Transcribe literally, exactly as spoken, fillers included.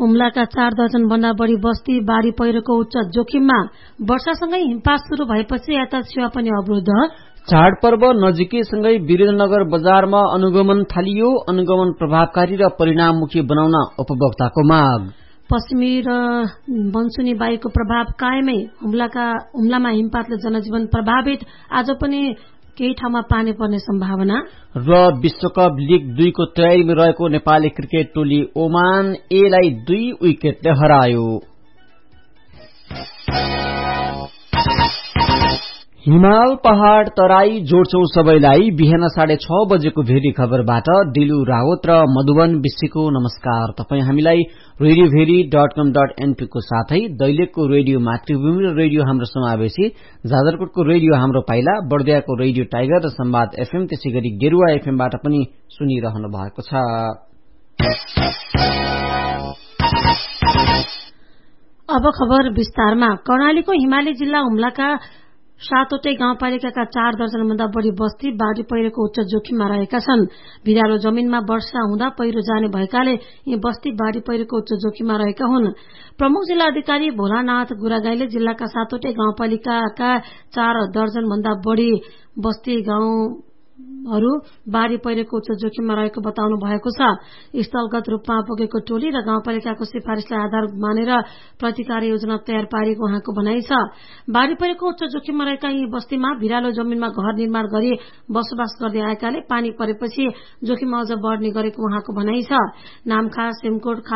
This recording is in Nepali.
हुम्लाका चार दर्जन भन्दा बढ़ी बस्ती बाढ़ी पहिरोको उच्च जोखिममा। वर्षासँगै हिमपात शुरू भएपछि यातायात सेवा पनि अवरुद्ध। चाडपर्व नजिकैसँगै वीरेन्द्रनगर बजारमा अनुगमन थालियो। अनुगमन प्रभावकारी र परिणाममुखी बनाउन उपभोक्ताको माग। पश्चिमी र मनसुनी वायुको प्रभाव कायमै। हुम्लाका हुम्लामा हिमपातले जनजीवन प्रभावित। आज पनि केही ठाउँमा पानी पर्ने सम्भावना। र विश्वकप लीग दुईको तयारीमा रहेको नेपाली क्रिकेट टोली ओमान एलाई दुई विकेटले हरायो। हिमाल पहाड़ तराई जोड्छौ सबैलाई। बिहान साढे छ बजेको भेरी खबरबाट दिलु रावत र मधुवन विश्वको नमस्कार। तपाई हामीलाई रेडियो भेरी डट कम डट एनपी को साथै दैलेखको रेडियो मातृभूमि र रेडियो हाम्रो समावेशी, जाजरकोटको रेडियो हाम्रो पाइला, बर्दियाको रेडियो टाइगर र संवाद एफएम, त्यसै गरी गेरुवा एफएमबाट पनि सुनिरहनु भएको छ। अब खबर विस्तारमा। कर्णालीको हिमाली जिल्ला हुम्लाका सातवटै गाउँपालिकाका चार दर्जन भन्दा बढ़ी बस्ती बाढ़ी पहिरोको उच्च जोखिममा रहेका छन्। भिरालो जमीनमा वर्षा हुँदा पहिरो जाने भएकाले यी बस्ती बाढ़ी पहिरोको उच्च जोखिममा रहेका हुन्। प्रमुख जिल्ला अधिकारी भोलानाथ गुरागाईले जिल्लाका सातवटै गाउँपालिकाका चार दर्जन भन्दा बढ़ी बस्ती गाउँहरू बाढ़ी पहिरोको उच्च जोखिममा रहेको बताउनु भएको छ। स्थलगत रूपमा पुगेको टोली र गाउँपालिकाको सिफारिशलाई आधार मानेर प्रतिकार योजना तयार पारिएको उहाँको भनाइ छ। बाढ़ी पहिरोको उच्च जोखिममा रहेका यी बस्तीमा भिरालो जमीनमा घर निर्माण गरी बसोबास गर्दै आएकाले पानी परेपछि जोखिम अझ बढ़ने गरेको उहाँको भनाइ छ। नामखा, सिमकोट,